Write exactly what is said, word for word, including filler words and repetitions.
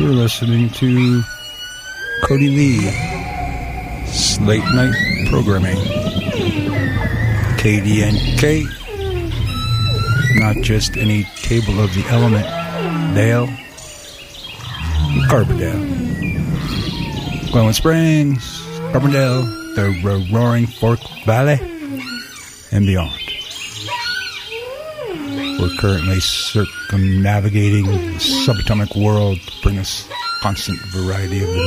You're listening to Cody Lee's Late Night Programming. K D N K. Not just any table of the element. Dale. Carbondale. Glenwood Springs. Carbondale. The Roaring Fork Valley. And beyond. We're currently circumnavigating the subatomic world to bring us constant variety of